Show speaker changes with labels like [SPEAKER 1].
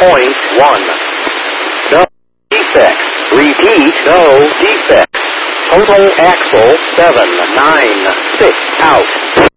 [SPEAKER 1] 0.1. No defects. Repeat, no defects. Total axle 796 out.